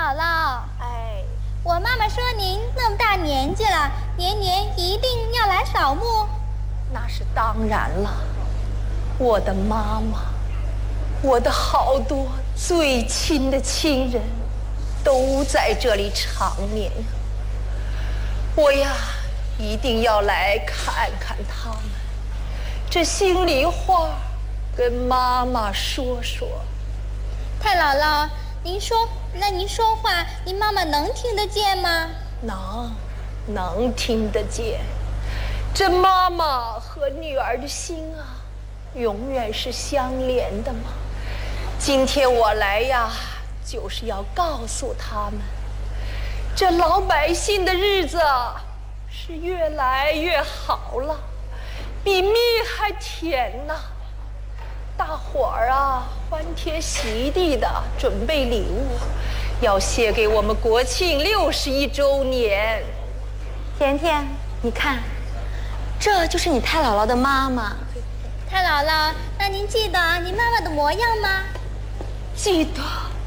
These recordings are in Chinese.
姥姥， 哎， 我妈妈说您那么大年纪了，年年一定要来扫墓。 那是当然了，我的妈妈，我的好多最亲的亲人，都在这里长眠。我呀，一定要来看看他们，这心里话，跟妈妈说说。 太姥姥，您说话，您妈妈能听得见吗？ 能听得见。这妈妈和女儿的心啊，永远是相连的嘛。今天我来呀，就是要告诉他们，这老百姓的日子是越来越好了，比蜜还甜呐。大伙儿啊，欢天喜地的准备礼物，要写给我们国庆61周年。 甜甜，你看，这就是你太姥姥的妈妈。 太姥姥，那您记得您妈妈的模样吗？ 记得，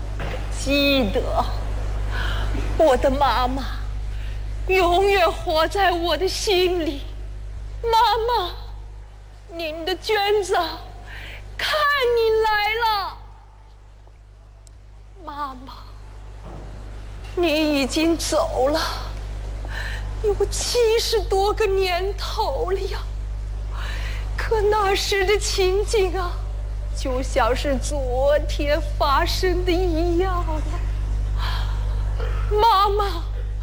我的妈妈永远活在我的心里。妈妈，您的娟子看你来了。妈妈，你已经走了，有70多个年头了呀。可那时的情景啊，就像是昨天发生的一样啊。妈妈，